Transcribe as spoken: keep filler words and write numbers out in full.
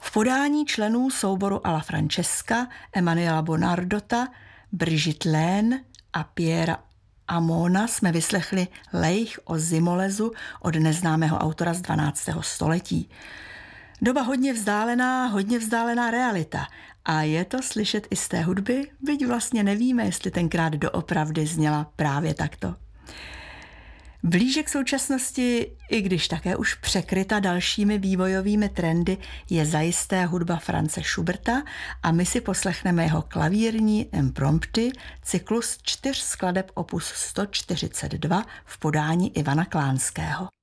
V podání členů souboru Alla Francesca, Emanuela Bonardota, Brigitte Laine a Piera Amona jsme vyslechli Lejch o Zimolezu od neznámého autora z dvanáctého století. Doba hodně vzdálená, hodně vzdálená realita. A je to slyšet i z té hudby, byť vlastně nevíme, jestli tenkrát doopravdy zněla právě takto. Blíže k současnosti, i když také už překryta dalšími vývojovými trendy, je zajisté hudba Franze Schuberta a my si poslechneme jeho klavírní imprompty, cyklus čtyř skladeb opus sto čtyřicet dva v podání Ivana Klánského.